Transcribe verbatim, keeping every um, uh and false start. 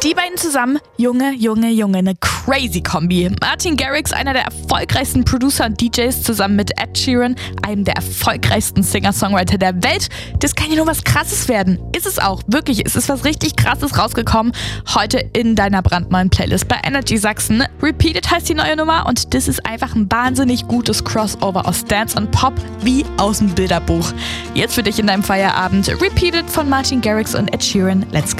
Die beiden zusammen, Junge, Junge, Junge, eine crazy Kombi. Martin Garrix, einer der erfolgreichsten Producer und D Js, zusammen mit Ed Sheeran, einem der erfolgreichsten Singer-Songwriter der Welt. Das kann ja nur was Krasses werden. Ist es auch, wirklich, es ist was richtig Krasses rausgekommen. Heute in deiner brandneuen Playlist bei Energy Sachsen. Repeated heißt die neue Nummer und das ist einfach ein wahnsinnig gutes Crossover aus Dance und Pop wie aus dem Bilderbuch. Jetzt für dich in deinem Feierabend Repeated von Martin Garrix und Ed Sheeran. Let's go!